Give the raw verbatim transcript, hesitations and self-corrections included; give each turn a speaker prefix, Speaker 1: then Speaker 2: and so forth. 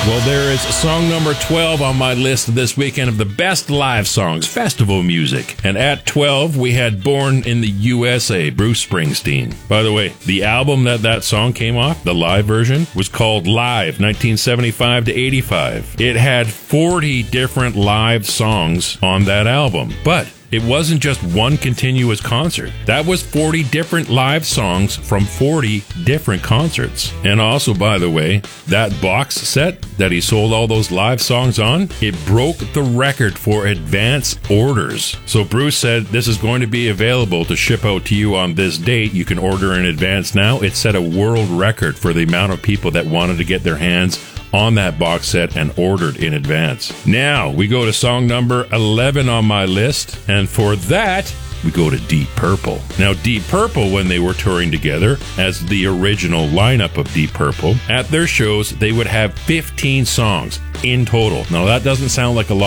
Speaker 1: Well, there is song number twelve on my list this weekend of the best live songs, festival music. And at twelve, we had Born in the U S A, Bruce Springsteen. By the way, the album that that song came off, the live version, was called Live, nineteen seventy-five to eighty-five. It had forty different live songs on that album. But it wasn't just one continuous concert. That was forty different live songs from forty different concerts. And also, by the way, that box set that he sold all those live songs on, it broke the record for advance orders. So Bruce said, this is going to be available to ship out to you on this date. You can order in advance now. It set a world record for the amount of people that wanted to get their hands on that box set and ordered in advance. Now, we go to song number eleven on my list, and for that, we go to Deep Purple. Now, Deep Purple, when they were touring together as the original lineup of Deep Purple, at their shows, they would have fifteen songs in total. Now, that doesn't sound like a lot